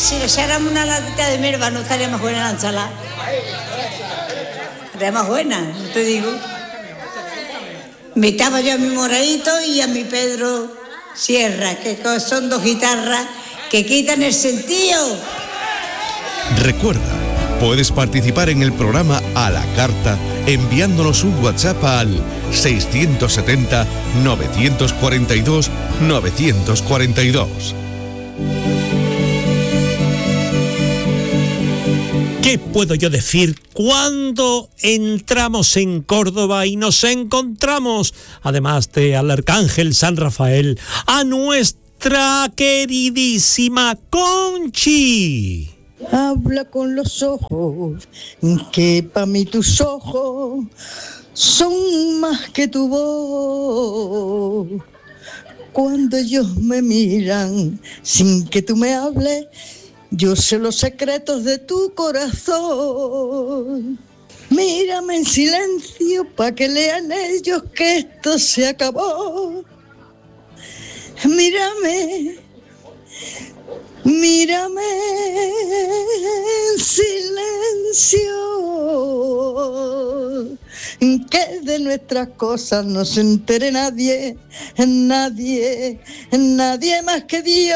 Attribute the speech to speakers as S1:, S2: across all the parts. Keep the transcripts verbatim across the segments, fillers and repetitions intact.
S1: si le echáramos una latita de merva, ¿no estaría más buena la ensalada? Estaría más buena, no te digo. Invitaba yo a mi Moradito y a mi Pedro Sierra, que son dos guitarras que quitan el sentido.
S2: Recuerda, puedes participar en el programa a la carta enviándonos un WhatsApp al seiscientos setenta, novecientos cuarenta y dos, novecientos cuarenta y dos.
S3: ¿Qué puedo yo decir cuando entramos en Córdoba y nos encontramos, además de al Arcángel San Rafael, a nuestra queridísima Conchi?
S4: Habla con los ojos, que pa' mí tus ojos son más que tu voz. Cuando ellos me miran sin que tú me hables, yo sé los secretos de tu corazón. Mírame en silencio pa' que lean ellos que esto se acabó. Mírame, mírame en silencio, que de nuestras cosas no se entere nadie, nadie, nadie más que Dios.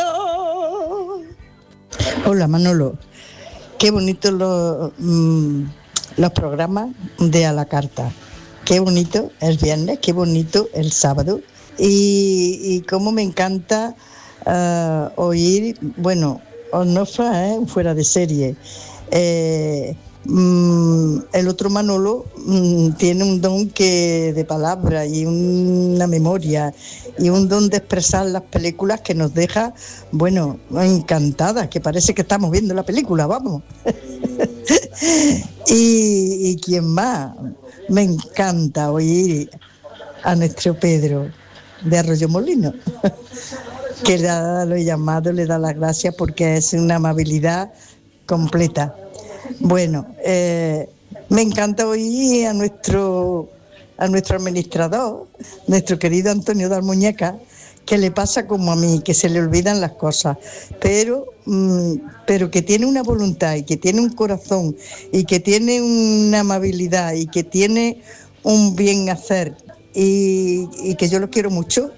S4: Hola Manolo, qué bonitos los, mmm, los programas de A la Carta, qué bonito el viernes, qué bonito el sábado y, y cómo me encanta uh, oír, bueno, Onofra, ¿eh? Fuera de serie. Eh, mmm, el otro Manolo mmm, tiene un don que de palabra y una memoria y un don de expresar las películas que nos deja, bueno, encantadas, que parece que estamos viendo la película, vamos. y, y quién más, me encanta oír a nuestro Pedro de Arroyo Molino, que le da lo llamado, le da las gracias porque es una amabilidad completa. Bueno, eh, me encanta oír a nuestro... a nuestro administrador, nuestro querido Antonio Dalmuñeca, que le pasa como a mí, que se le olvidan las cosas, pero, mmm, pero que tiene una voluntad y que tiene un corazón y que tiene una amabilidad y que tiene un bien hacer y, y que yo lo quiero mucho.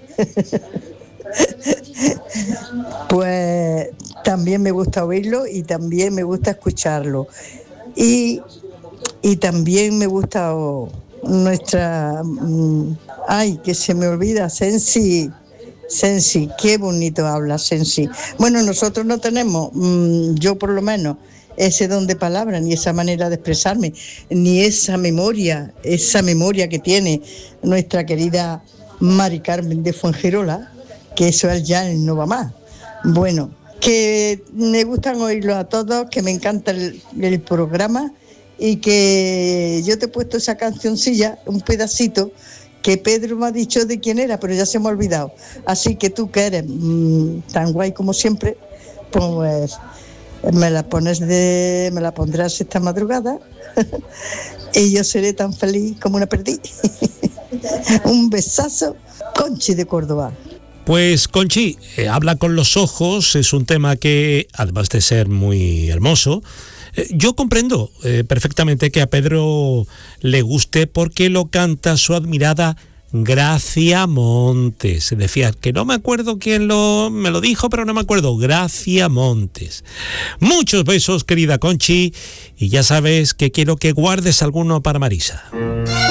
S4: Pues también me gusta oírlo y también me gusta escucharlo y, y también me gusta... Oh, nuestra mmm, ay, que se me olvida, Sensi, Sensi, qué bonito habla Sensi. Bueno, nosotros no tenemos, mmm, yo por lo menos, ese don de palabra, ni esa manera de expresarme, ni esa memoria, esa memoria que tiene nuestra querida Mari Carmen de Fuengirola, que eso es ya no va más. Bueno, que me gustan oírlo a todos, que me encanta el, el programa. Y que yo te he puesto esa cancioncilla, un pedacito, que Pedro me ha dicho de quién era, pero ya se me ha olvidado. Así que tú que eres mmm, tan guay como siempre, pues me la pones de, me la pondrás esta madrugada y yo seré tan feliz como una perdiz. Un besazo, Conchi de Córdoba.
S3: Pues Conchi, eh, habla con los ojos, es un tema que, además de ser muy hermoso, yo comprendo eh, perfectamente que a Pedro le guste porque lo canta su admirada Gracia Montes. Decía que no me acuerdo quién lo, me lo dijo, pero no me acuerdo. Gracia Montes. Muchos besos, querida Conchi, y ya sabes que quiero que guardes alguno para Marisa.